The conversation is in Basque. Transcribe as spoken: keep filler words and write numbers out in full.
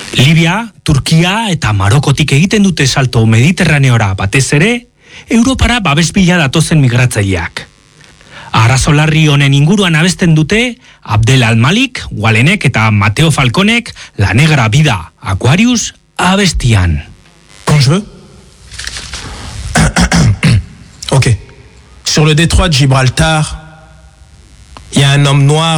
Libia, Turkia eta Marokotik egiten dute salto Mediterraneora batez ere, Europara babes bila datozen migratzaileak. Arazo larri honen inguruan abesten dute Abdel Al-Malik, Walenek eta Mateo Falconek La Negra Vida, Aquarius, abestian. Quand je veux. Ok. Sur le détroit de Gibraltar, il y a un homme noir